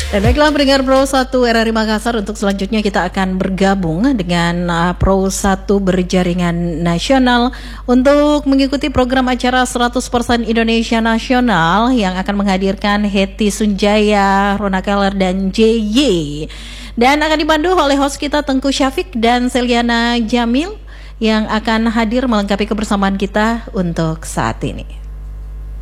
Dan baiklah pendengar Pro 1 RRI Makassar, untuk selanjutnya kita akan bergabung dengan Pro 1 berjaringan nasional untuk mengikuti program acara 100% Indonesia Nasional yang akan menghadirkan Hetty Sunjaya, Rona Keller, dan JY. Dan akan dipandu oleh host kita Tengku Syafiq dan Seliana Jamil yang akan hadir melengkapi kebersamaan kita untuk saat ini.